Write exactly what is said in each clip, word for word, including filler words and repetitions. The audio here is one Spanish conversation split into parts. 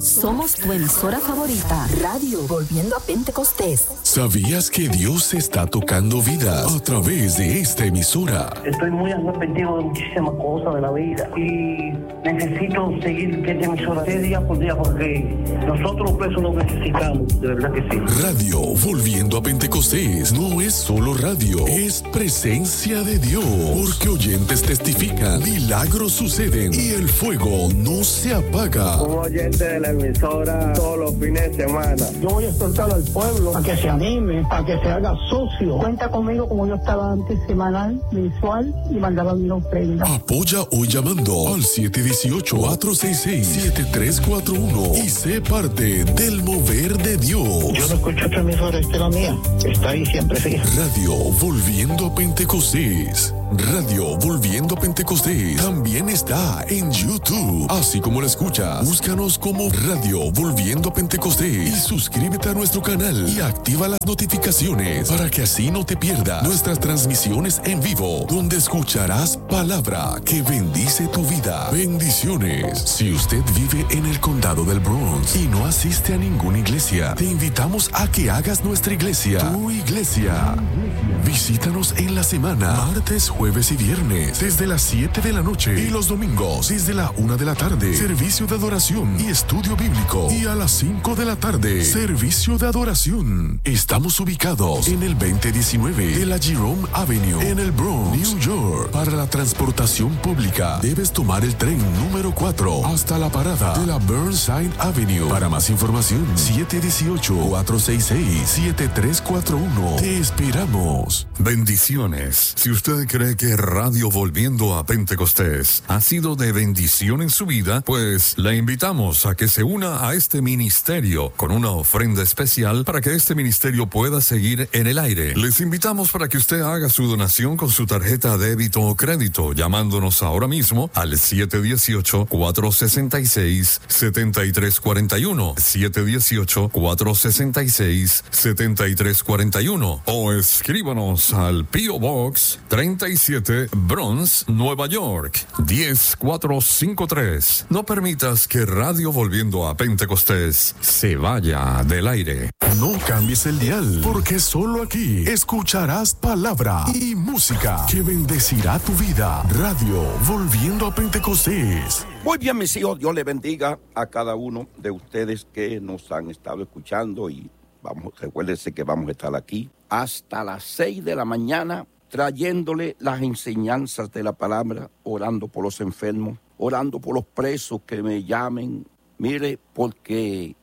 Somos tu emisora favorita, Radio Volviendo a Pentecostés. ¿Sabías que Dios está tocando vidas a través de esta emisora? Estoy muy arrepentido de muchísimas cosas de la vida y necesito seguir esta emisora día por día porque nosotros los presos lo necesitamos, de verdad que sí. Radio Volviendo a Pentecostés no es solo radio, es presencia de Dios, porque oyentes testifican, milagros suceden y el fuego no se apaga. Un oyente de la emisora todos los fines de semana. Yo voy a exhortar al pueblo a que se anime, a que se haga socio. Cuenta conmigo como yo estaba antes, semanal, mensual, y mandaba mi ofrenda. Apoya hoy llamando al siete uno ocho, cuatro seis seis, siete tres cuatro uno y sé parte del mover de Dios. Yo no escucho otra emisora, esta es la mía. Está ahí siempre, sí. Radio Volviendo a Pentecostés. Radio Volviendo a Pentecostés también está en YouTube, así como lo escuchas. Búscanos como Radio Volviendo a Pentecostés y suscríbete a nuestro canal y activa las notificaciones para que así no te pierdas nuestras transmisiones en vivo, donde escucharás palabra que bendice tu vida. Bendiciones. Si usted vive en el condado del Bronx y no asiste a ninguna iglesia, te invitamos a que hagas nuestra iglesia, tu iglesia. Visítanos en la semana, martes, jueves y viernes, desde las siete de la noche, y los domingos desde la una de la tarde, servicio de adoración y estudio bíblico, y a las cinco de la tarde, servicio de adoración. Estamos ubicados en el veinte diecinueve de la Jerome Avenue, en el Bronx, New York. Para la transportación pública, debes tomar el tren número cuatro hasta la parada de la Burnside Avenue. Para más información, siete uno ocho, cuatro seis seis, siete tres cuatro uno. Te esperamos. Bendiciones. Si usted cree que Radio Volviendo a Pentecostés ha sido de bendición en su vida, pues le invitamos a que se una a este ministerio con una ofrenda especial para que este ministerio pueda seguir en el aire. Les invitamos para que usted haga su donación con su tarjeta débito o crédito, llamándonos ahora mismo al siete uno ocho, cuatro seis seis, siete tres cuatro uno, siete uno ocho, cuatro seis seis, siete tres cuatro uno, o escríbanos al P O Box treinta y siete, Bronx, Nueva York, diez cuatro cinco tres. No permitas que Radio Volviendo a Pentecostés se vaya del aire. No cambies el dial, porque solo aquí escucharás palabra y música que bendecirá tu vida. Radio Volviendo a Pentecostés. Muy bien, mis hijos, Dios les bendiga a cada uno de ustedes que nos han estado escuchando, y vamos, recuérdense que vamos a estar aquí hasta las seis de la mañana trayéndole las enseñanzas de la palabra, orando por los enfermos, orando por los presos que me llamen. Mire, porque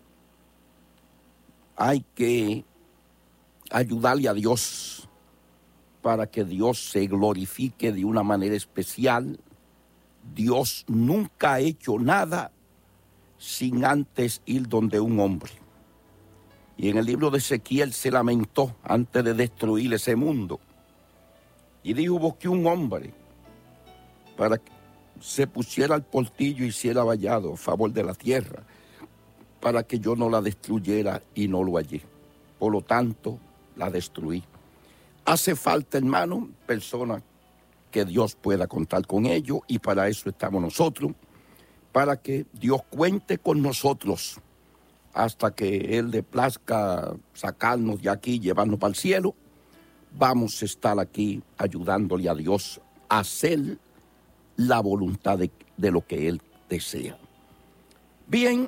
hay que ayudarle a Dios para que Dios se glorifique de una manera especial. Dios nunca ha hecho nada sin antes ir donde un hombre. Y en el libro de Ezequiel se lamentó antes de destruir ese mundo. Y dijo, busqué un hombre para que se pusiera al portillo y hiciera vallado a favor de la tierra, para que yo no la destruyera, y no lo hallé. Por lo tanto, la destruí. Hace falta, hermano, personas que Dios pueda contar con ellos, y para eso estamos nosotros, para que Dios cuente con nosotros hasta que Él le plazca sacarnos de aquí, llevarnos para el cielo. Vamos a estar aquí ayudándole a Dios a hacer la voluntad de, de lo que Él desea. Bien,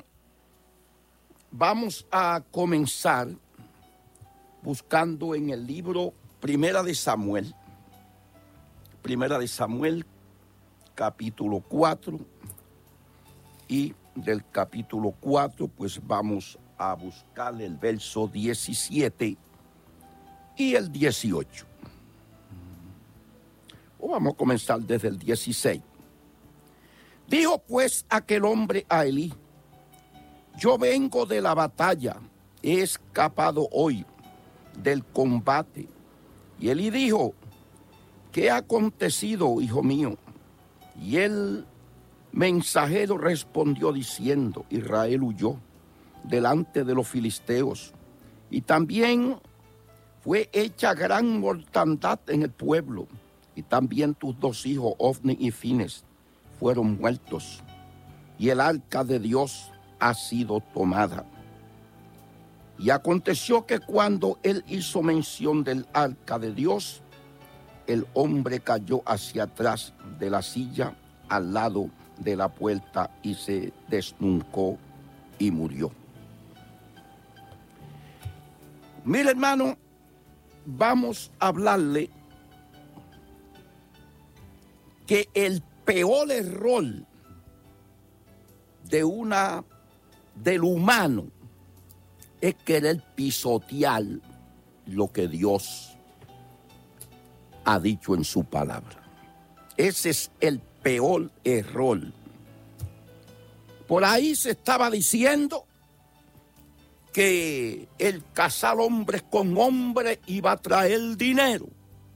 vamos a comenzar buscando en el libro Primera de Samuel. Primera de Samuel, capítulo cuatro. Y del capítulo cuatro, pues vamos a buscar el verso diecisiete y el dieciocho. O vamos a comenzar desde el dieciséis. Dijo pues aquel hombre a Elí: yo vengo de la batalla, he escapado hoy del combate. Y Elí dijo: ¿qué ha acontecido, hijo mío? Y el mensajero respondió diciendo: Israel huyó delante de los filisteos, y también fue hecha gran mortandad en el pueblo, y también tus dos hijos, Ofni y Fines, fueron muertos. Y el arca de Dios ha sido tomada. Y aconteció que cuando él hizo mención del arca de Dios, el hombre cayó hacia atrás de la silla al lado de la puerta y se desnucó y murió. Mira, hermano, vamos a hablarle que el peor error de una del humano es querer pisotear lo que Dios ha dicho en su palabra. Ese es el peor error. Por ahí se estaba diciendo que el casar hombres con hombres iba a traer dinero.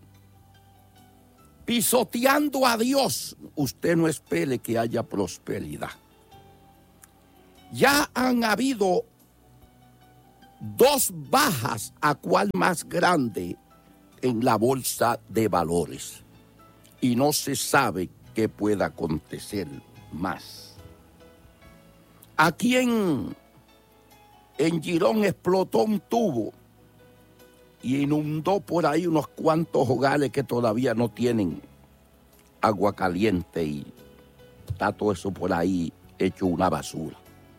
Pisoteando a Dios, usted no espere que haya prosperidad. Ya han habido dos bajas, a cual más grande, en la bolsa de valores. Y no se sabe qué pueda acontecer más. Aquí en, en Girón explotó un tubo y inundó por ahí unos cuantos hogares que todavía no tienen agua caliente y está todo eso por ahí hecho una basura.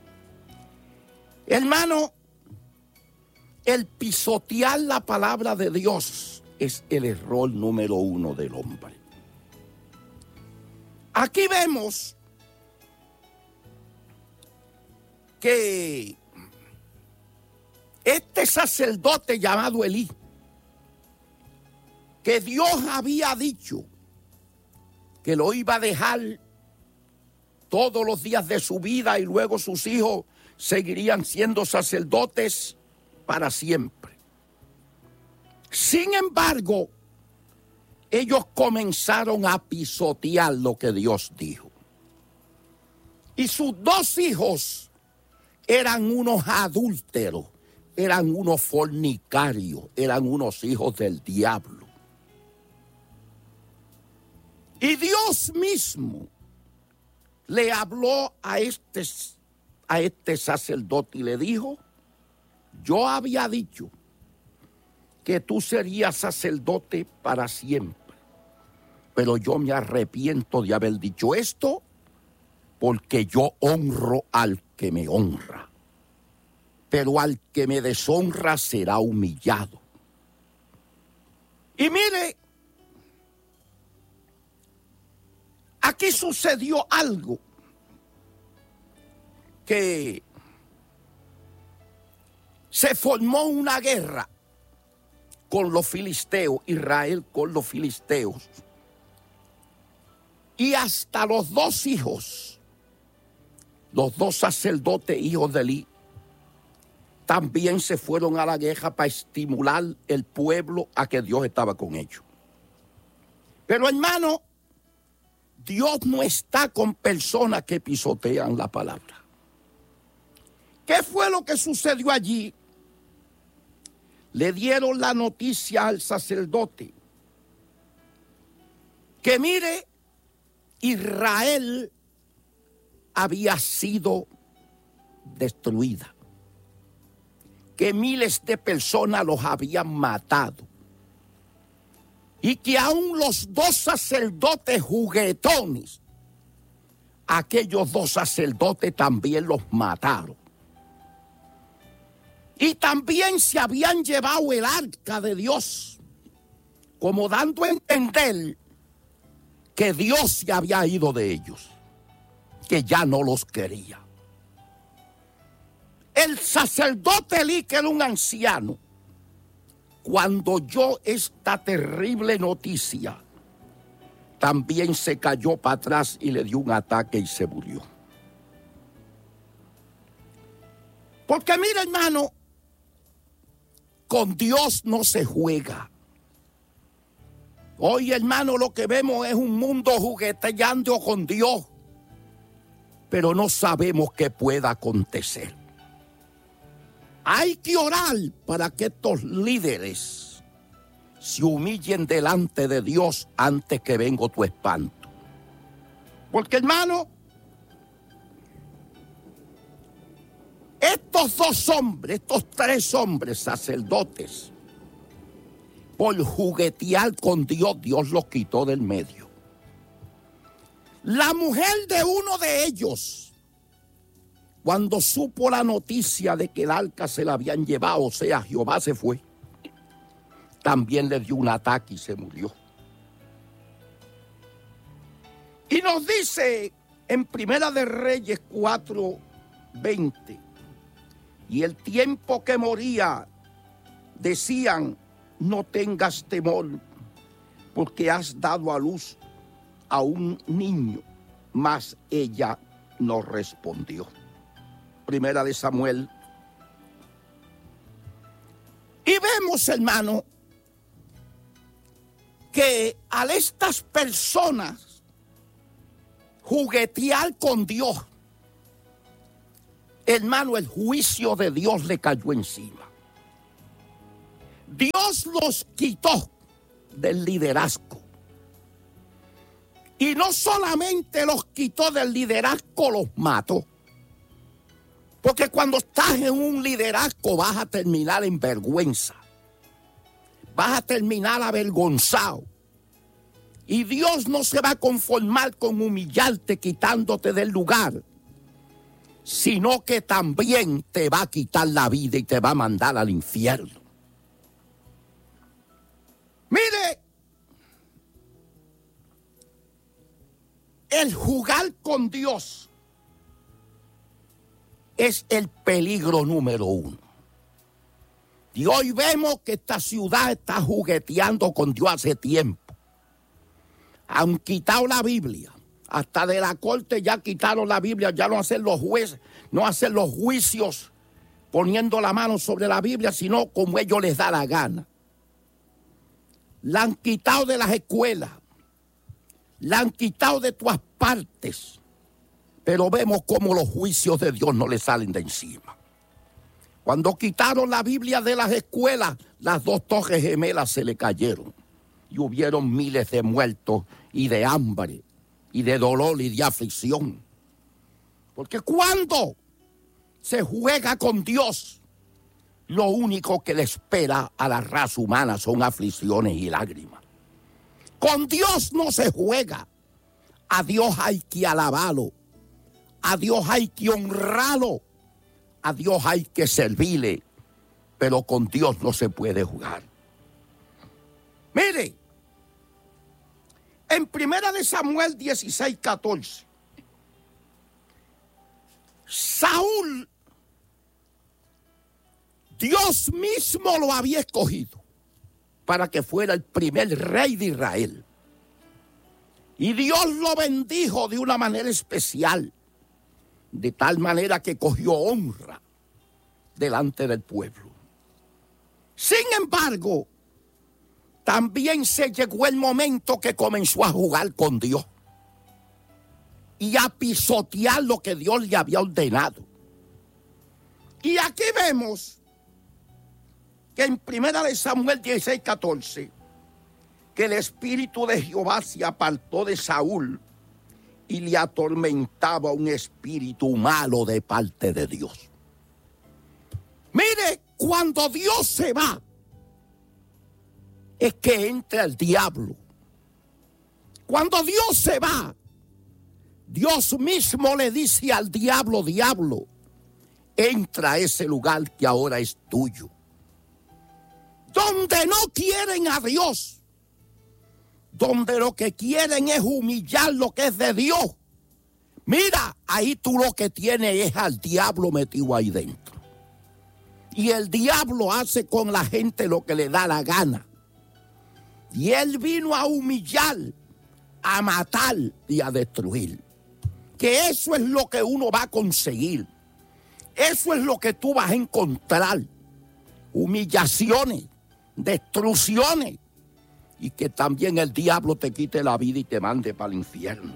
Hermano, el pisotear la palabra de Dios es el error número uno del hombre. Aquí vemos que este sacerdote llamado Elí, que Dios había dicho que lo iba a dejar todos los días de su vida y luego sus hijos seguirían siendo sacerdotes para siempre. Sin embargo, ellos comenzaron a pisotear lo que Dios dijo. Y sus dos hijos eran unos adúlteros, eran unos fornicarios, eran unos hijos del diablo. Y Dios mismo le habló a este, a este sacerdote y le dijo: yo había dicho que tú serías sacerdote para siempre, pero yo me arrepiento de haber dicho esto, porque yo honro al que me honra, pero al que me deshonra será humillado. Y mire, aquí sucedió algo que se formó una guerra con los filisteos, Israel con los filisteos. Y hasta los dos hijos, los dos sacerdotes hijos de Elí, también se fueron a la guerra para estimular el pueblo a que Dios estaba con ellos. Pero hermano, Dios no está con personas que pisotean la palabra. ¿Qué fue lo que sucedió allí? Le dieron la noticia al sacerdote que mire, Israel había sido destruida, que miles de personas los habían matado y que aún los dos sacerdotes juguetones, aquellos dos sacerdotes también los mataron. Y también se habían llevado el arca de Dios, como dando a entender que Dios se había ido de ellos, que ya no los quería. El sacerdote Elí, que era un anciano, cuando oyó esta terrible noticia, también se cayó para atrás y le dio un ataque y se murió. Porque mira, hermano, con Dios no se juega. Hoy, hermano, lo que vemos es un mundo jugueteando con Dios, pero no sabemos qué pueda acontecer. Hay que orar para que estos líderes se humillen delante de Dios antes que venga tu espanto. Porque, hermano, estos dos hombres, estos tres hombres sacerdotes, por juguetear con Dios, Dios los quitó del medio. La mujer de uno de ellos, cuando supo la noticia de que el arca se la habían llevado, o sea, Jehová se fue, también le dio un ataque y se murió. Y nos dice en Primera de Reyes cuatro veinte, y el tiempo que moría, decían, no tengas temor, porque has dado a luz a un niño, mas ella no respondió. Primera de Samuel. Y vemos, hermano, que a estas personas juguetear con Dios, hermano, el juicio de Dios le cayó encima. Dios los quitó del liderazgo. Y no solamente los quitó del liderazgo, los mató. Porque cuando estás en un liderazgo vas a terminar en vergüenza. Vas a terminar avergonzado. Y Dios no se va a conformar con humillarte quitándote del lugar, sino que también te va a quitar la vida y te va a mandar al infierno. Mire, el jugar con Dios es el peligro número uno. Y hoy vemos que esta ciudad está jugueteando con Dios hace tiempo. Han quitado la Biblia. Hasta de la corte ya quitaron la Biblia, ya no hacen los jueces, no hacen los juicios poniendo la mano sobre la Biblia, sino como ellos les da la gana. La han quitado de las escuelas, la han quitado de todas partes, pero vemos cómo los juicios de Dios no le salen de encima. Cuando quitaron la Biblia de las escuelas, las dos torres gemelas se le cayeron y hubieron miles de muertos y de hambre y de dolor y de aflicción. Porque cuando se juega con Dios, lo único que le espera a la raza humana son aflicciones y lágrimas. Con Dios no se juega. A Dios hay que alabarlo. A Dios hay que honrarlo. A Dios hay que servirle. Pero con Dios no se puede jugar. Mire, en Primera de Samuel dieciséis catorce, Saúl, Dios mismo lo había escogido para que fuera el primer rey de Israel. Y Dios lo bendijo de una manera especial, de tal manera que cogió honra delante del pueblo. Sin embargo, también se llegó el momento que comenzó a jugar con Dios y a pisotear lo que Dios le había ordenado. Y aquí vemos que en Primera de Samuel dieciséis catorce, que el espíritu de Jehová se apartó de Saúl y le atormentaba un espíritu malo de parte de Dios. Mire, cuando Dios se va, es que entra el diablo. Cuando Dios se va, Dios mismo le dice al diablo, diablo, entra a ese lugar que ahora es tuyo. Donde no quieren a Dios, donde lo que quieren es humillar lo que es de Dios, mira, ahí tú lo que tienes es al diablo metido ahí dentro. Y el diablo hace con la gente lo que le da la gana. Y él vino a humillar, a matar y a destruir. Que eso es lo que uno va a conseguir. Eso es lo que tú vas a encontrar. Humillaciones, destrucciones. Y que también el diablo te quite la vida y te mande para el infierno.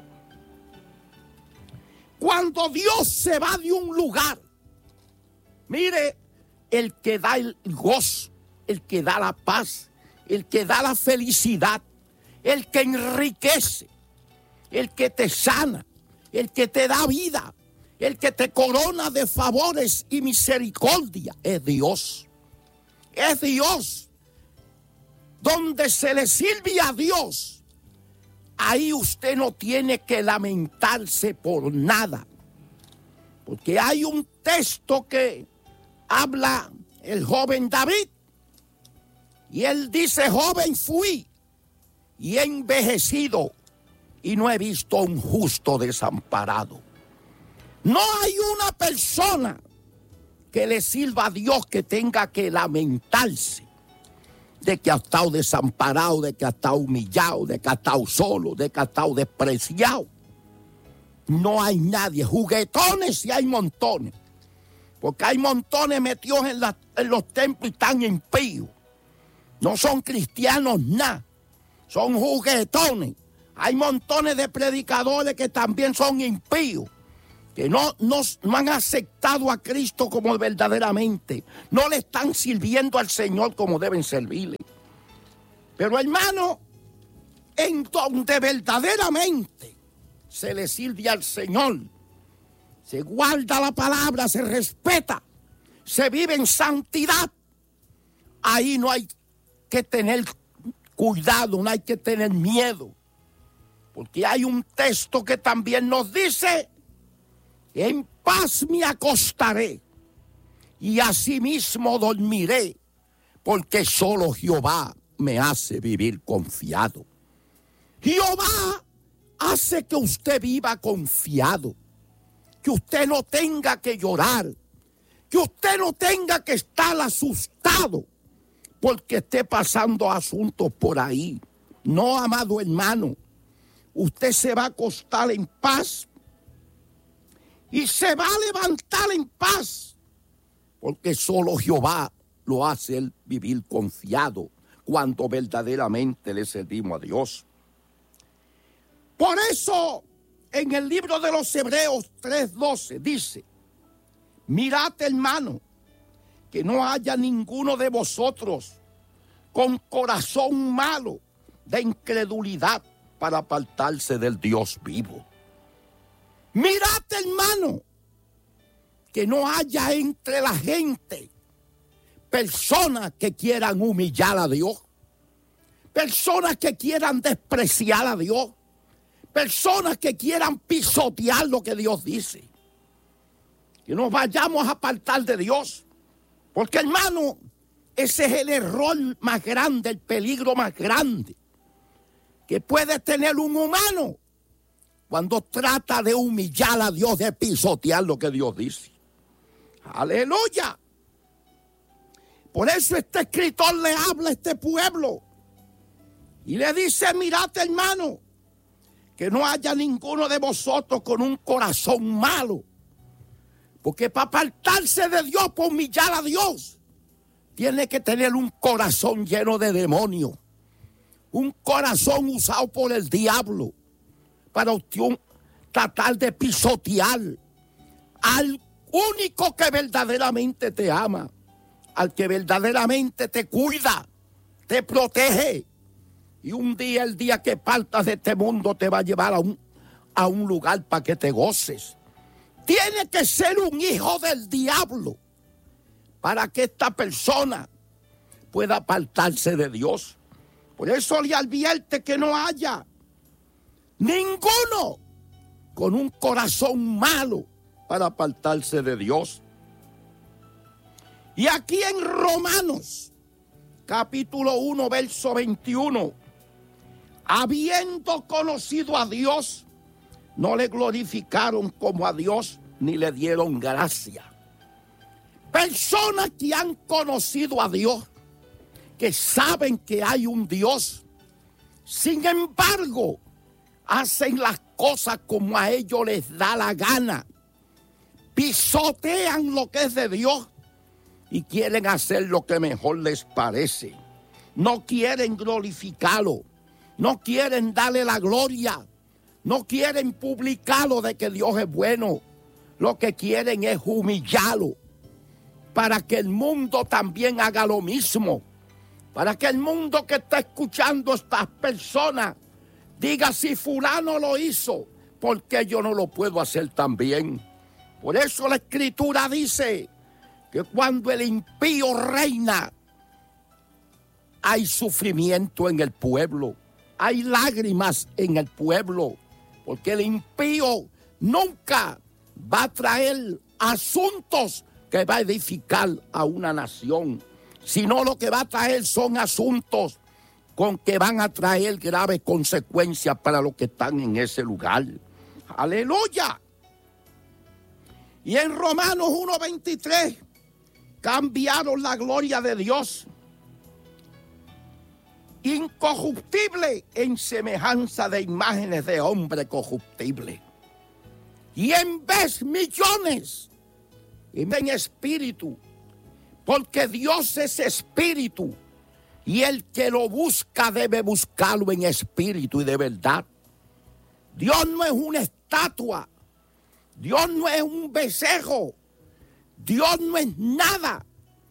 Cuando Dios se va de un lugar, mire, el que da el gozo, el que da la paz, el que da la felicidad, el que enriquece, el que te sana, el que te da vida, el que te corona de favores y misericordia es Dios. Es Dios. Donde se le sirve a Dios, ahí usted no tiene que lamentarse por nada. Porque hay un texto que habla el joven David. Y él dice, joven fui y he envejecido y no he visto a un justo desamparado. No hay una persona que le sirva a Dios que tenga que lamentarse de que ha estado desamparado, de que ha estado humillado, de que ha estado solo, de que ha estado despreciado. No hay nadie. Juguetones sí hay montones. Porque hay montones metidos en, la, en los templos y están impíos. No son cristianos nada. Son juguetones. Hay montones de predicadores que también son impíos. Que no, no, no han aceptado a Cristo como verdaderamente. No le están sirviendo al Señor como deben servirle. Pero hermano, en donde verdaderamente se le sirve al Señor, se guarda la palabra, se respeta, se vive en santidad, ahí no hay que tener cuidado, no hay que tener miedo. Porque hay un texto que también nos dice: en paz me acostaré y asimismo dormiré, porque solo Jehová me hace vivir confiado. Jehová hace que usted viva confiado, que usted no tenga que llorar, que usted no tenga que estar asustado porque esté pasando asuntos por ahí. No, amado hermano, usted se va a acostar en paz y se va a levantar en paz, porque solo Jehová lo hace el vivir confiado cuando verdaderamente le servimos a Dios. Por eso, en el libro de los Hebreos tres doce dice: mirad, hermano, que no haya ninguno de vosotros con corazón malo de incredulidad para apartarse del Dios vivo. Mirad, hermano, que no haya entre la gente personas que quieran humillar a Dios, personas que quieran despreciar a Dios, personas que quieran pisotear lo que Dios dice. Que nos vayamos a apartar de Dios, porque hermano, ese es el error más grande, el peligro más grande que puede tener un humano cuando trata de humillar a Dios, de pisotear lo que Dios dice. ¡Aleluya! Por eso este escritor le habla a este pueblo y le dice: mirad, hermano, que no haya ninguno de vosotros con un corazón malo. Porque para apartarse de Dios, para humillar a Dios, tiene que tener un corazón lleno de demonios. Un corazón usado por el diablo para usted tratar de pisotear al único que verdaderamente te ama, al que verdaderamente te cuida, te protege. Y un día, el día que partas de este mundo, te va a llevar a un, a un lugar para que te goces. Tiene que ser un hijo del diablo para que esta persona pueda apartarse de Dios. Por eso le advierte que no haya ninguno con un corazón malo para apartarse de Dios. Y aquí en Romanos, capítulo uno, verso veintiuno, habiendo conocido a Dios, no le glorificaron como a Dios, ni le dieron gracia. Personas que han conocido a Dios, que saben que hay un Dios, sin embargo, hacen las cosas como a ellos les da la gana. Pisotean lo que es de Dios y quieren hacer lo que mejor les parece. No quieren glorificarlo, no quieren darle la gloria, no quieren publicarlo de que Dios es bueno. Lo que quieren es humillarlo, para que el mundo también haga lo mismo. Para que el mundo que está escuchando a estas personas diga: si fulano lo hizo, ¿por qué yo no lo puedo hacer también? Por eso la Escritura dice que cuando el impío reina, hay sufrimiento en el pueblo, hay lágrimas en el pueblo, porque el impío nunca va a traer asuntos que va a edificar a una nación, sino lo que va a traer son asuntos con que van a traer graves consecuencias para los que están en ese lugar. ¡Aleluya! Y en Romanos uno veintitrés, cambiaron la gloria de Dios, incorruptible, en semejanza de imágenes de hombre corruptible. Y en vez millones, en espíritu, porque Dios es espíritu, y el que lo busca debe buscarlo en espíritu y de verdad. Dios no es una estatua, Dios no es un becerro, Dios no es nada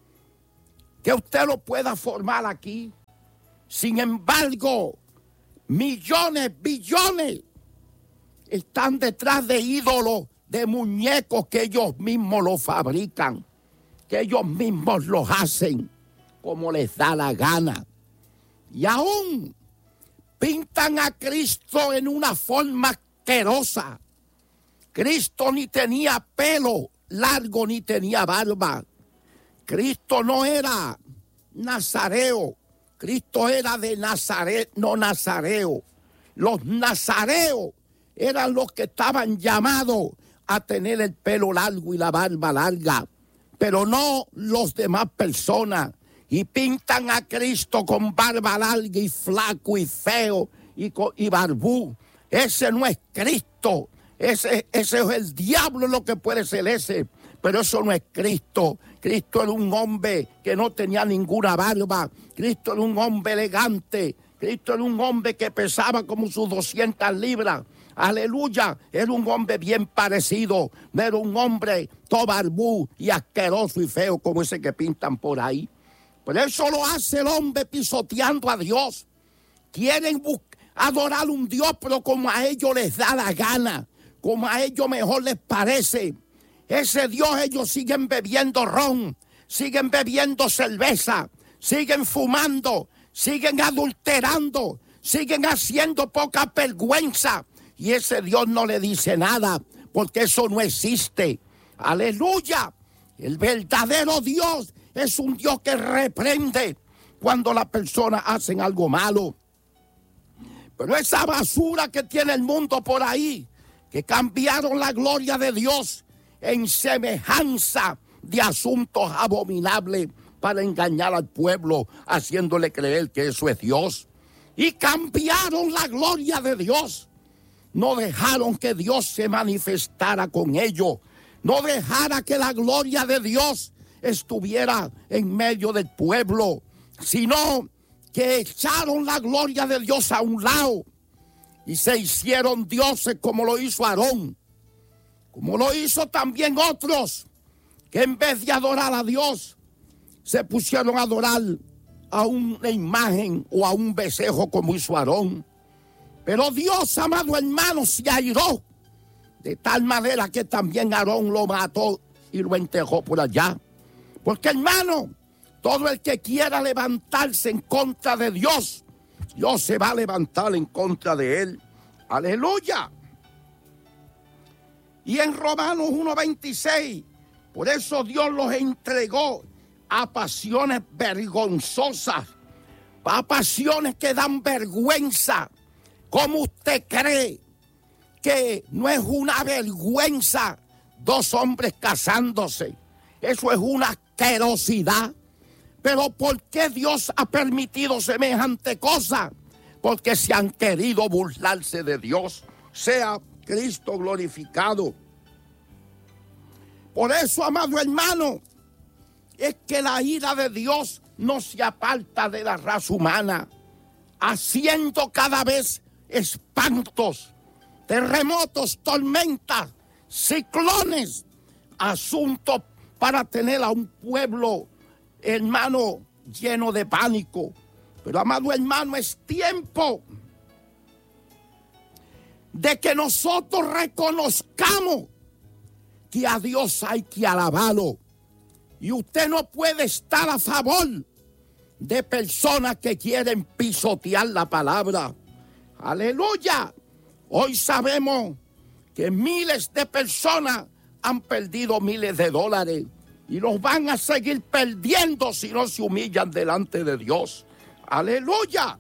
que usted lo pueda formar aquí. Sin embargo, millones, billones están detrás de ídolos, de muñecos que ellos mismos los fabrican, que ellos mismos los hacen como les da la gana. Y aún pintan a Cristo en una forma asquerosa. Cristo ni tenía pelo largo ni tenía barba. Cristo no era nazareo. Cristo era de Nazaret, no nazareo. Los nazareos eran los que estaban llamados a tener el pelo largo y la barba larga, pero no los demás personas. Y pintan a Cristo con barba larga y flaco y feo y, y barbú. Ese no es Cristo. Ese, ese es el diablo lo que puede ser ese. Pero eso no es Cristo. Cristo era un hombre que no tenía ninguna barba. Cristo era un hombre elegante. Cristo era un hombre que pesaba como sus doscientas libras. Aleluya. Era un hombre bien parecido. No era un hombre todo barbú y asqueroso y feo como ese que pintan por ahí. Pero eso lo hace el hombre pisoteando a Dios. Quieren adorar a un Dios, pero como a ellos les da la gana, como a ellos mejor les parece. Ese Dios, ellos siguen bebiendo ron, siguen bebiendo cerveza, siguen fumando, siguen adulterando, siguen haciendo poca vergüenza. Y ese Dios no le dice nada, porque eso no existe. Aleluya. El verdadero Dios es un Dios que reprende cuando las personas hacen algo malo. Pero esa basura que tiene el mundo por ahí, que cambiaron la gloria de Dios en semejanza de asuntos abominables para engañar al pueblo, haciéndole creer que eso es Dios. Y cambiaron la gloria de Dios. No dejaron que Dios se manifestara con ellos. No dejara que la gloria de Dios estuviera en medio del pueblo, sino que echaron la gloria de Dios a un lado y se hicieron dioses como lo hizo Aarón, como lo hizo también otros, que en vez de adorar a Dios, se pusieron a adorar a una imagen o a un becerro como hizo Aarón. Pero Dios, amado hermano, se airó de tal manera que también Aarón lo mató y lo enterró por allá. Porque, hermano, todo el que quiera levantarse en contra de Dios, Dios se va a levantar en contra de él. Aleluya. Y en Romanos uno veintiséis, por eso Dios los entregó a pasiones vergonzosas, a pasiones que dan vergüenza. ¿Cómo usted cree que no es una vergüenza dos hombres casándose? Eso es una asquerosidad. Pero ¿por qué Dios ha permitido semejante cosa? Porque se han querido burlarse de Dios. Sea Cristo glorificado. Por eso, amado hermano, es que la ira de Dios no se aparta de la raza humana, haciendo cada vez espantos, terremotos, tormentas, ciclones, asuntos para tener a un pueblo, hermano, lleno de pánico. Pero, amado hermano, es tiempo de que nosotros reconozcamos que a Dios hay que alabarlo. Y usted no puede estar a favor de personas que quieren pisotear la palabra. Aleluya. Hoy sabemos que miles de personas han perdido miles de dólares y los van a seguir perdiendo si no se humillan delante de Dios. Aleluya.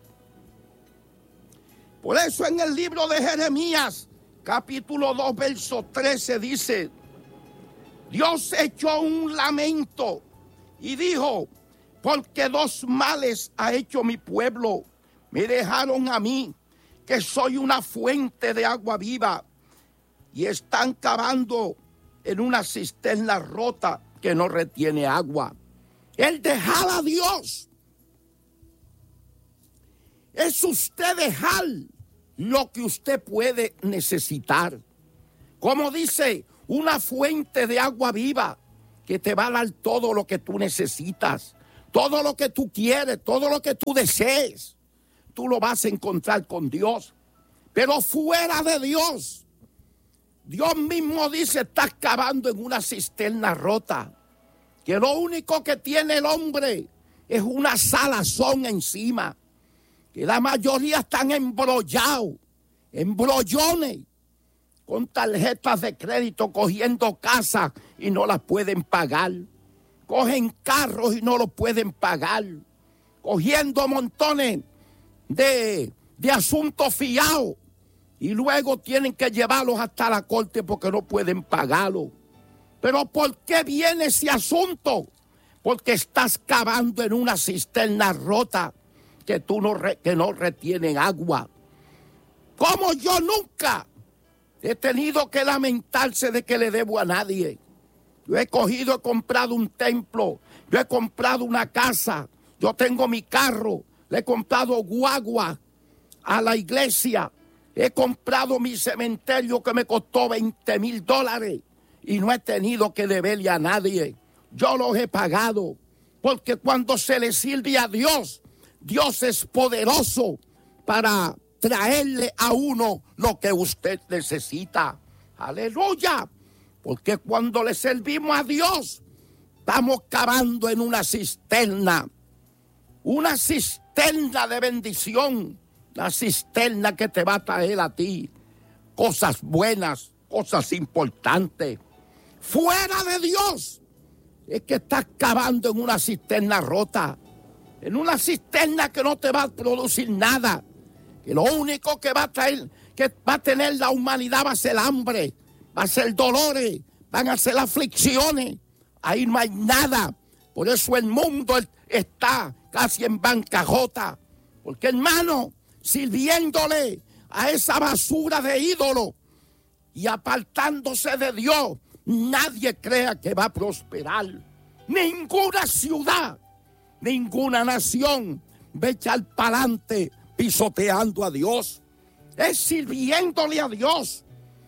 Por eso en el libro de Jeremías, capítulo dos, verso trece, dice: Dios echó un lamento y dijo: porque dos males ha hecho mi pueblo. Me dejaron a mí, que soy una fuente de agua viva, y están cavando en una cisterna rota que no retiene agua. El dejar a Dios es usted dejar lo que usted puede necesitar. Como dice, una fuente de agua viva que te va a dar todo lo que tú necesitas, todo lo que tú quieres, todo lo que tú desees. Tú lo vas a encontrar con Dios. Pero fuera de Dios, Dios mismo dice, estás cavando en una cisterna rota, que lo único que tiene el hombre es una salazón encima, que la mayoría están embrollados, embrollones, con tarjetas de crédito, cogiendo casas y no las pueden pagar, cogen carros y no los pueden pagar, cogiendo montones de, de asuntos fiados, y luego tienen que llevarlos hasta la corte porque no pueden pagarlo. Pero ¿por qué viene ese asunto? Porque estás cavando en una cisterna rota que, tú no, re, que no retienen agua. Como yo nunca he tenido que lamentarse de que le debo a nadie. Yo he cogido, he comprado un templo, yo he comprado una casa, yo tengo mi carro, le he comprado guagua a la iglesia. He comprado mi cementerio que me costó veinte mil dólares y no he tenido que deberle a nadie. Yo los he pagado, porque cuando se le sirve a Dios, Dios es poderoso para traerle a uno lo que usted necesita. Aleluya. Porque cuando le servimos a Dios, estamos cavando en una cisterna, una cisterna de bendición. La cisterna que te va a traer a ti cosas buenas, cosas importantes. Fuera de Dios es que estás cavando en una cisterna rota, en una cisterna que no te va a producir nada, que lo único que va a traer, que va a tener la humanidad va a ser hambre, va a ser dolores, van a ser aflicciones. Ahí no hay nada. Por eso el mundo está casi en bancarrota, porque hermano, sirviéndole a esa basura de ídolo y apartándose de Dios, nadie crea que va a prosperar. Ninguna ciudad, ninguna nación va a echar para adelante pisoteando a Dios. Es sirviéndole a Dios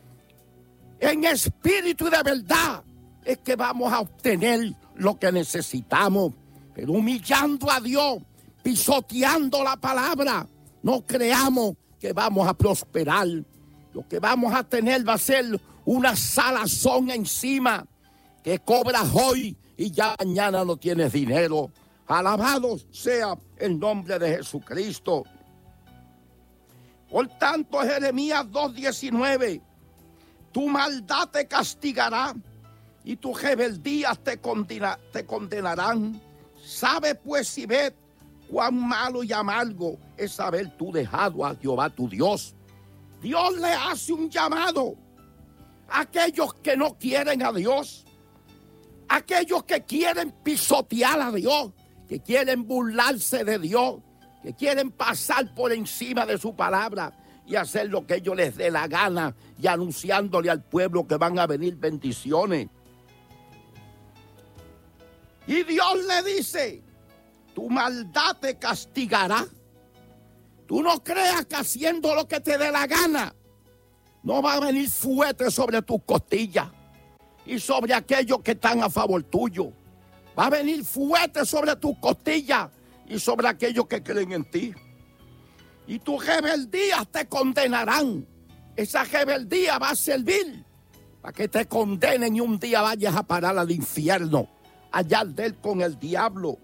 en espíritu y de verdad es que vamos a obtener lo que necesitamos. Pero humillando a Dios, pisoteando la palabra, no creamos que vamos a prosperar. Lo que vamos a tener va a ser una salazón encima que cobras hoy y ya mañana no tienes dinero. Alabado sea el nombre de Jesucristo. Por tanto, Jeremías dos diecinueve, tu maldad te castigará y tus rebeldías te, condena, te condenarán. Sabe pues y ve cuán malo y amargo es haber tú dejado a Jehová tu Dios. Dios le hace un llamado a aquellos que no quieren a Dios, a aquellos que quieren pisotear a Dios, que quieren burlarse de Dios, que quieren pasar por encima de su palabra y hacer lo que ellos les dé la gana y anunciándole al pueblo que van a venir bendiciones. Y Dios le dice, tu maldad te castigará. Tú no creas que haciendo lo que te dé la gana no va a venir fuerte sobre tus costillas y sobre aquellos que están a favor tuyo. Va a venir fuerte sobre tus costillas y sobre aquellos que creen en ti. Y tus rebeldías te condenarán. Esa rebeldía va a servir para que te condenen y un día vayas a parar al infierno, allá de él con el diablo.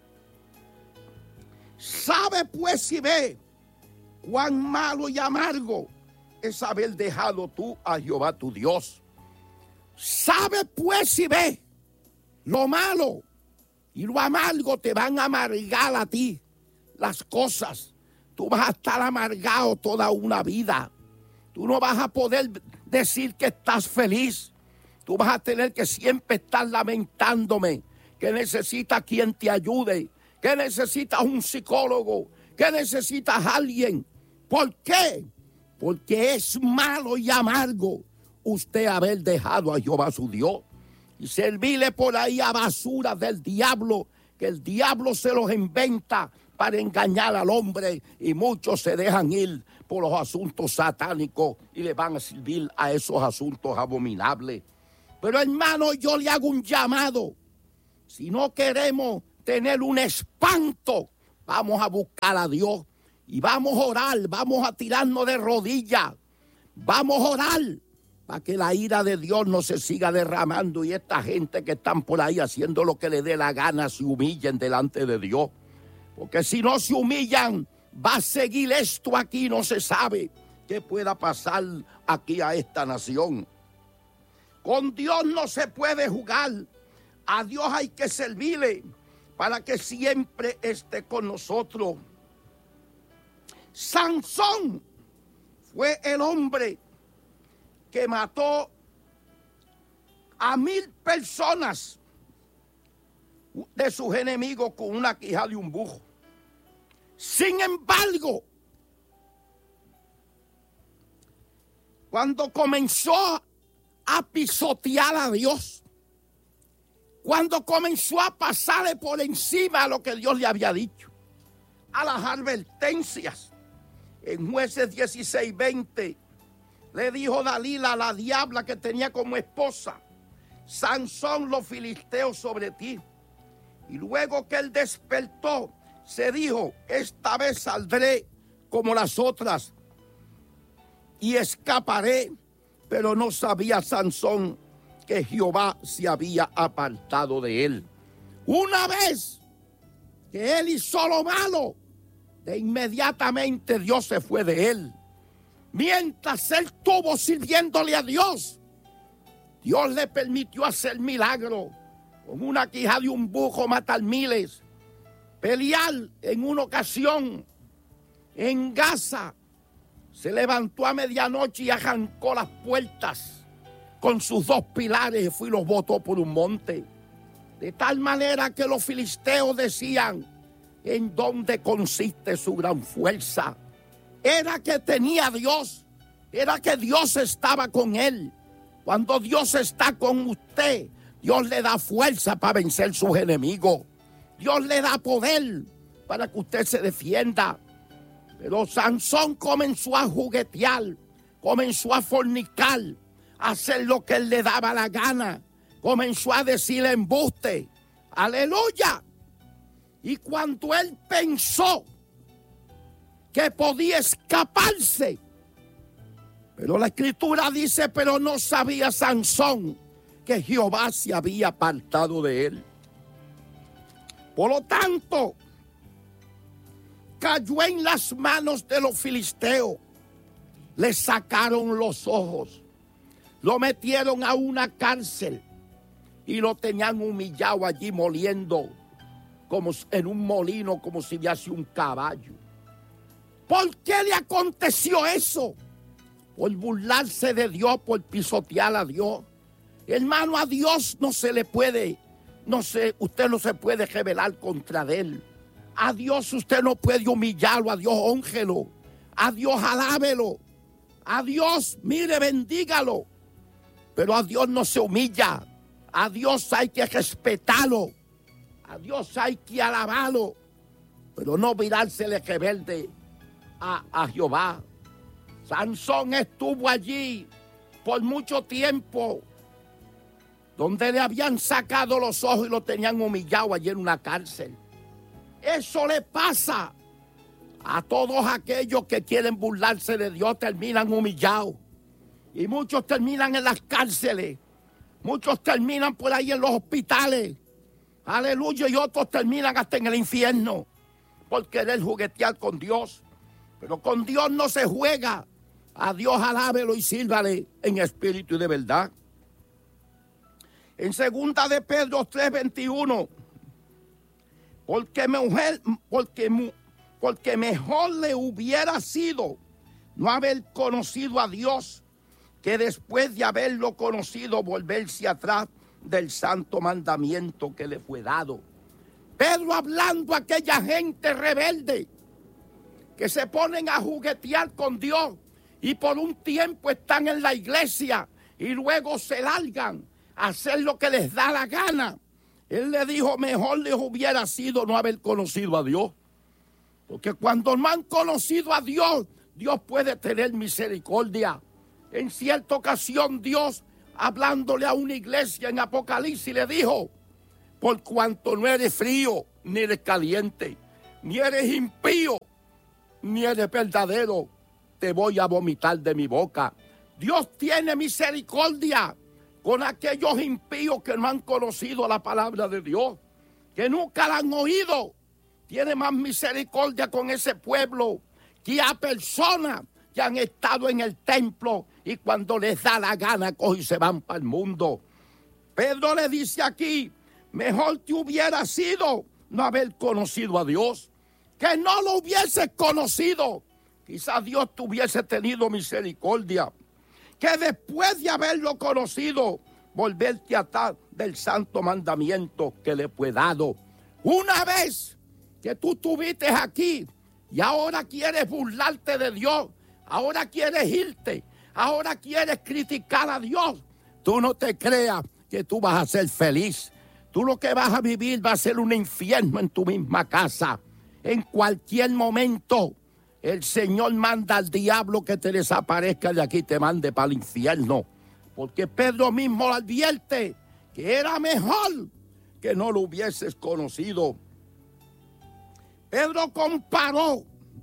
Sabe pues y ve cuán malo y amargo es haber dejado tú a Jehová tu Dios. Sabe pues y ve lo malo y lo amargo te van a amargar a ti las cosas. Tú vas a estar amargado toda una vida. Tú no vas a poder decir que estás feliz. Tú vas a tener que siempre estar lamentándome, que necesitas quien te ayude, que necesitas un psicólogo, que necesitas alguien. ¿Por qué? Porque es malo y amargo usted haber dejado a Jehová su Dios y servirle por ahí a basura del diablo, que el diablo se los inventa para engañar al hombre y muchos se dejan ir por los asuntos satánicos y le van a servir a esos asuntos abominables. Pero hermano, yo le hago un llamado. Si no queremos tener un espanto, vamos a buscar a Dios y vamos a orar, vamos a tirarnos de rodillas, vamos a orar para que la ira de Dios no se siga derramando y esta gente que están por ahí haciendo lo que le dé la gana se humillen delante de Dios. Porque si no se humillan, va a seguir esto aquí, no se sabe qué pueda pasar aquí a esta nación. Con Dios no se puede jugar, a Dios hay que servirle para que siempre esté con nosotros. Sansón fue el hombre que mató a mil personas de sus enemigos con una quijada y un bujo. Sin embargo, cuando comenzó a pisotear a Dios, cuando comenzó a pasarle por encima a lo que Dios le había dicho, a las advertencias, en Jueces dieciséis veinte, le dijo Dalila, la diabla que tenía como esposa, Sansón, los filisteos sobre ti. Y luego que él despertó, se dijo, esta vez saldré como las otras y escaparé. Pero no sabía Sansón que Jehová se había apartado de él. Una vez que él hizo lo malo, de inmediatamente Dios se fue de él. Mientras él estuvo sirviéndole a Dios, Dios le permitió hacer milagros. Con una quijada de un bujo matar miles. Pelear en una ocasión en Gaza. Se levantó a medianoche y arrancó las puertas con sus dos pilares y fue y los botó por un monte. De tal manera que los filisteos decían, ¿en dónde consiste su gran fuerza? Era que tenía a Dios, era que Dios estaba con él. Cuando Dios está con usted, Dios le da fuerza para vencer sus enemigos. Dios le da poder para que usted se defienda. Pero Sansón comenzó a juguetear, comenzó a fornicar, a hacer lo que él le daba la gana. Comenzó a decir embuste. ¡Aleluya! Y cuando él pensó que podía escaparse, pero la escritura dice, pero no sabía Sansón que Jehová se había apartado de él. Por lo tanto, cayó en las manos de los filisteos. Le sacaron los ojos. Lo metieron a una cárcel y lo tenían humillado allí moliendo como en un molino, como si hubiese un caballo. ¿Por qué le aconteció eso? Por burlarse de Dios, por pisotear a Dios. Hermano, a Dios no se le puede, no se, usted no se puede rebelar contra él. A Dios usted no puede humillarlo, a Dios hónjelo, a Dios alábelo, a Dios, mire, bendígalo. Pero a Dios no se humilla, a Dios hay que respetarlo, a Dios hay que alabarlo, pero no mirársele rebelde a, a Jehová. Sansón estuvo allí por mucho tiempo, donde le habían sacado los ojos y lo tenían humillado allí en una cárcel. Eso le pasa a todos aquellos que quieren burlarse de Dios, terminan humillados. Y muchos terminan en las cárceles. Muchos terminan por ahí en los hospitales. Aleluya. Y otros terminan hasta en el infierno por querer juguetear con Dios. Pero con Dios no se juega. A Dios alábelo y sírvale en espíritu y de verdad. En segunda de Pedro tres veintiuno. Porque, mujer, porque, porque mejor le hubiera sido no haber conocido a Dios que después de haberlo conocido volverse atrás del santo mandamiento que le fue dado. Pedro hablando a aquella gente rebelde que se ponen a juguetear con Dios y por un tiempo están en la iglesia y luego se largan a hacer lo que les da la gana. Él le dijo, mejor les hubiera sido no haber conocido a Dios. Porque cuando no han conocido a Dios, Dios puede tener misericordia. En cierta ocasión Dios, hablándole a una iglesia en Apocalipsis, le dijo, por cuanto no eres frío, ni eres caliente, ni eres impío, ni eres verdadero, te voy a vomitar de mi boca. Dios tiene misericordia con aquellos impíos que no han conocido la palabra de Dios, que nunca la han oído. Tiene más misericordia con ese pueblo que a personas que han estado en el templo y cuando les da la gana cogen y se van para el mundo. Pedro le dice aquí, mejor te hubiera sido no haber conocido a Dios, que no lo hubieses conocido. Quizás Dios te hubiese tenido misericordia, que después de haberlo conocido, volverte atrás del santo mandamiento que le fue dado. Una vez que tú estuviste aquí y ahora quieres burlarte de Dios, ahora quieres irte, ahora quieres criticar a Dios, tú no te creas que tú vas a ser feliz. Tú lo que vas a vivir va a ser un infierno en tu misma casa. En cualquier momento el Señor manda al diablo que te desaparezca de aquí y te mande para el infierno. Porque Pedro mismo advierte que era mejor que no lo hubieses conocido. Pedro comparó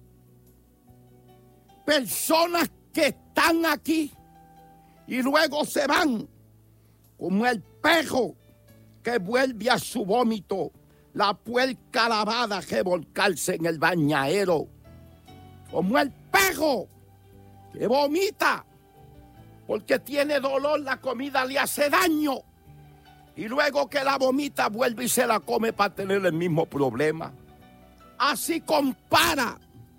personas que están aquí y luego se van como el perro que vuelve a su vómito, la puerca lavada que volcarse en el bañadero, como el perro que vomita porque tiene dolor, la comida le hace daño y luego que la vomita vuelve y se la come para tener el mismo problema. Así compara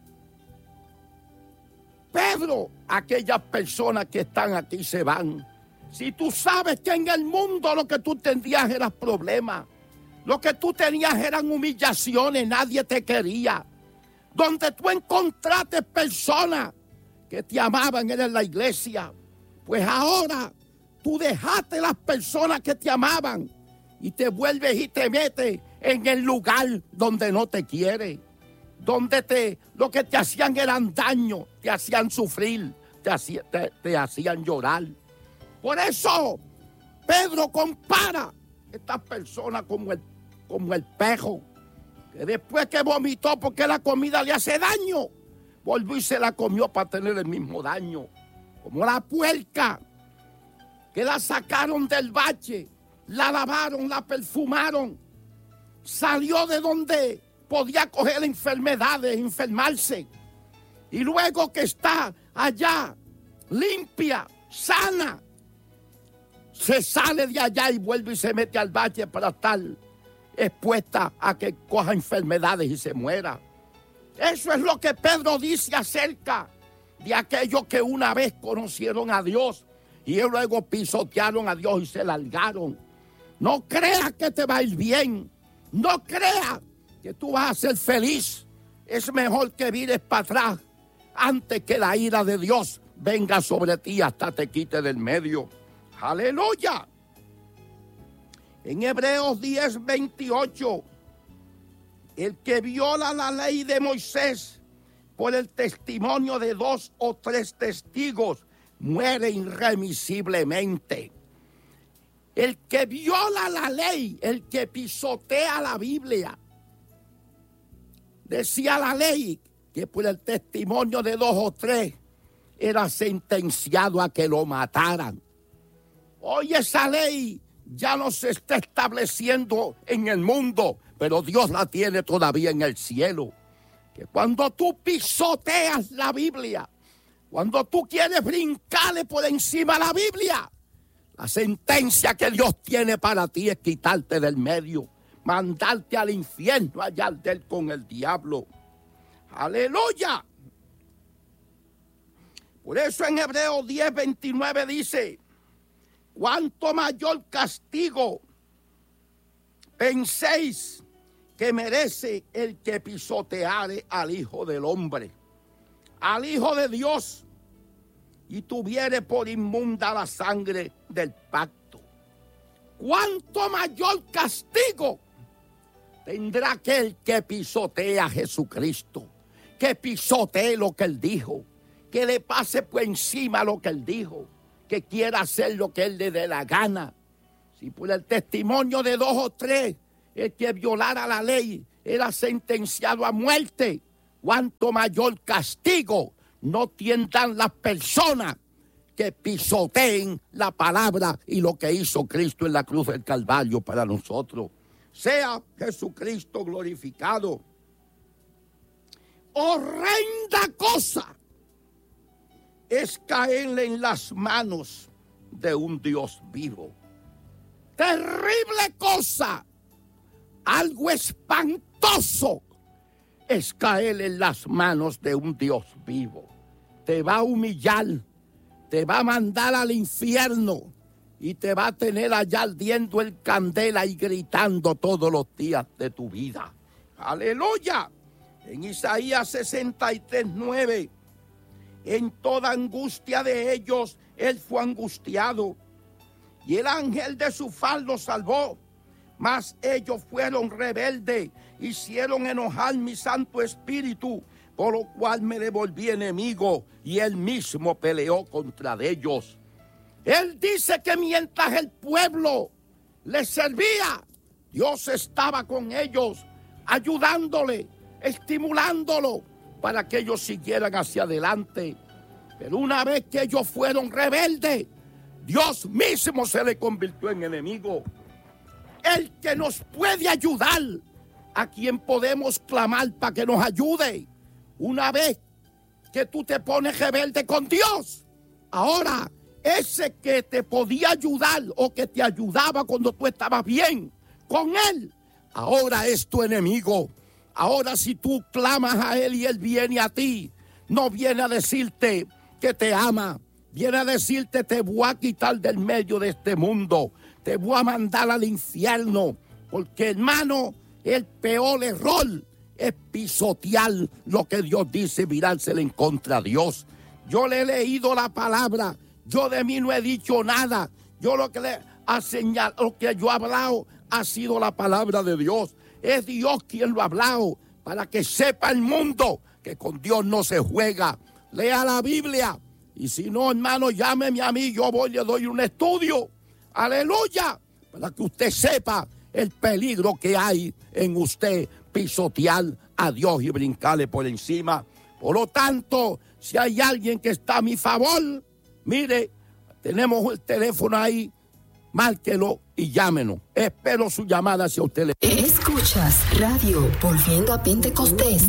Pedro a aquellas personas que están aquí y se van. Si tú sabes que en el mundo lo que tú tenías eran problemas, lo que tú tenías eran humillaciones, nadie te quería. Donde tú encontraste personas que te amaban era en la iglesia, pues ahora tú dejaste las personas que te amaban y te vuelves y te metes en el lugar donde no te quiere, donde te, lo que te hacían eran daño, te hacían sufrir, te, hacía, te, te hacían llorar. Por eso Pedro compara a estas personas como el, como el perro, que después que vomitó porque la comida le hace daño, volvió y se la comió para tener el mismo daño. Como la puerca, que la sacaron del bache, la lavaron, la perfumaron, salió de donde podía coger enfermedades, enfermarse, y luego que está allá, limpia, sana, se sale de allá y vuelve y se mete al valle para estar expuesta a que coja enfermedades y se muera. Eso es lo que Pedro dice acerca de aquellos que una vez conocieron a Dios y luego pisotearon a Dios y se largaron. No creas que te va a ir bien. No creas que tú vas a ser feliz. Es mejor que vires para atrás antes que la ira de Dios venga sobre ti hasta te quite del medio. ¡Aleluya! En Hebreos diez veintiocho, el que viola la ley de Moisés por el testimonio de dos o tres testigos muere irremisiblemente. El que viola la ley, el que pisotea la Biblia, decía la ley que por el testimonio de dos o tres era sentenciado a que lo mataran. Hoy esa ley ya no se está estableciendo en el mundo, pero Dios la tiene todavía en el cielo. Que cuando tú pisoteas la Biblia, cuando tú quieres brincarle por encima a la Biblia, la sentencia que Dios tiene para ti es quitarte del medio, mandarte al infierno allá del con el diablo. ¡Aleluya! Por eso en Hebreos diez, veintinueve dice: cuánto mayor castigo penséis que merece el que pisoteare al Hijo del Hombre, al Hijo de Dios, y tuviere por inmunda la sangre del pacto. Cuánto mayor castigo tendrá aquel que pisotea a Jesucristo, que pisotee lo que Él dijo, que le pase por encima lo que Él dijo, que quiera hacer lo que Él le dé la gana. Si por el testimonio de dos o tres el que violara la ley era sentenciado a muerte, cuánto mayor castigo no tendrán las personas que pisoteen la palabra y lo que hizo Cristo en la cruz del Calvario para nosotros. Sea Jesucristo glorificado. Horrenda cosa es caerle en las manos de un Dios vivo. Terrible cosa, algo espantoso es caer en las manos de un Dios vivo. Te va a humillar, te va a mandar al infierno y te va a tener allá ardiendo el candela y gritando todos los días de tu vida. ¡Aleluya! En Isaías sesenta y tres, nueve, en toda angustia de ellos, él fue angustiado, y el ángel de su faz los salvó. Mas ellos fueron rebeldes, hicieron enojar mi Santo Espíritu, por lo cual me devolví enemigo, y él mismo peleó contra ellos. Él dice que mientras el pueblo les servía, Dios estaba con ellos, ayudándole, estimulándolo, para que ellos siguieran hacia adelante. Pero una vez que ellos fueron rebeldes, Dios mismo se le convirtió en enemigo. El que nos puede ayudar, a quien podemos clamar para que nos ayude. Una vez que tú te pones rebelde con Dios, ahora ese que te podía ayudar o que te ayudaba cuando tú estabas bien con Él, ahora es tu enemigo. Ahora si tú clamas a Él y Él viene a ti, no viene a decirte que te ama, viene a decirte te voy a quitar del medio de este mundo, te voy a mandar al infierno, porque hermano, el peor error es pisotear lo que Dios dice, mirárselo en contra de Dios. Yo le he leído la palabra, yo de mí no he dicho nada, yo lo que le ha señalado, lo que yo he hablado ha sido la palabra de Dios. Es Dios quien lo ha hablado, para que sepa el mundo que con Dios no se juega. Lea la Biblia, y si no, hermano, llámeme a mí, yo voy y le doy un estudio. Aleluya, para que usted sepa el peligro que hay en usted pisotear a Dios y brincarle por encima. Por lo tanto, si hay alguien que está a mi favor, mire, tenemos el teléfono ahí, márquelo y llámenos. Espero su llamada hacia usted. Escuchas Radio Volviendo a Pentecostés.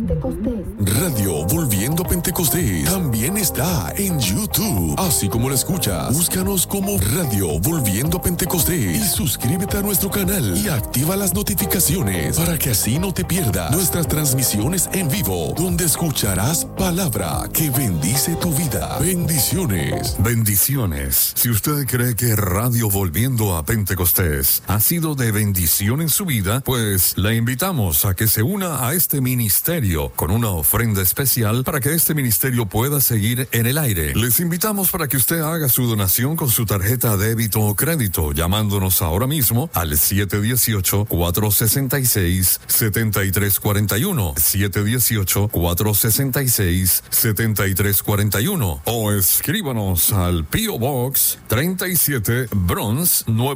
Radio Volviendo a Pentecostés también está en YouTube. Así como lo escuchas, búscanos como Radio Volviendo a Pentecostés y suscríbete a nuestro canal y activa las notificaciones para que así no te pierdas nuestras transmisiones en vivo, donde escucharás palabra que bendice tu vida. Bendiciones. Bendiciones. Si usted cree que Radio Volviendo a Pentecostés ha sido de bendición en su vida, pues le invitamos a que se una a este ministerio con una ofrenda especial para que este ministerio pueda seguir en el aire. Les invitamos para que usted haga su donación con su tarjeta débito o crédito, llamándonos ahora mismo al siete uno ocho, cuatro seis seis, siete tres cuatro uno, siete uno ocho, cuatro seis seis, siete tres cuatro uno, o escríbanos al P O Box treinta y siete, Bronx, Nueva York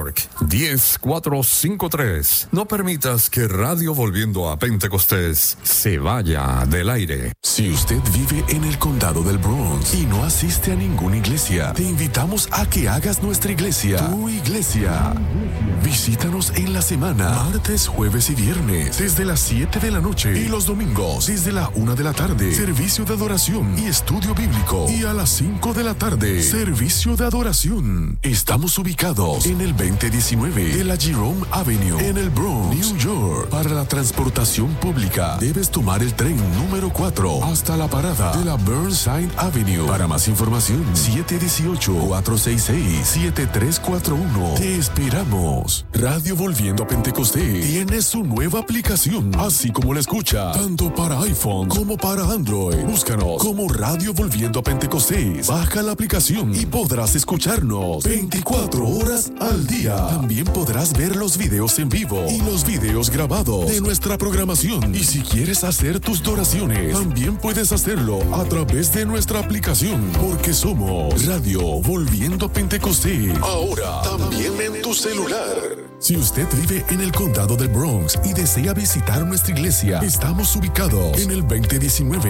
York, diez cuatro cinco tres. No permitas que Radio Volviendo a Pentecostés se vaya del aire. Si usted vive en el condado del Bronx y no asiste a ninguna iglesia, te invitamos a que hagas nuestra iglesia, tu iglesia. Visítanos en la semana, martes, jueves y viernes, desde las siete de la noche, y los domingos, desde la una de la tarde, servicio de adoración y estudio bíblico, y a las cinco de la tarde, servicio de adoración. Estamos ubicados en el veinte diecinueve de la Jerome Avenue, en el Bronx, New York. Para la transportación pública, debes tomar el tren número cuatro hasta la parada de la Burnside Avenue. Para más información, siete uno ocho, cuatro seis seis, siete tres cuatro uno. Te esperamos. Radio Volviendo a Pentecostés tiene su nueva aplicación, así como la escucha, tanto para iPhone como para Android. Búscanos como Radio Volviendo a Pentecostés. Baja la aplicación y podrás escucharnos veinticuatro horas al día. También podrás ver los videos en vivo y los videos grabados de nuestra programación. Y si quieres hacer tus donaciones, también puedes hacerlo a través de nuestra aplicación, porque somos Radio Volviendo a Pentecostés. Ahora también en tu celular. Si usted vive en el condado del Bronx y desea visitar nuestra iglesia, estamos ubicados en el veinte diecinueve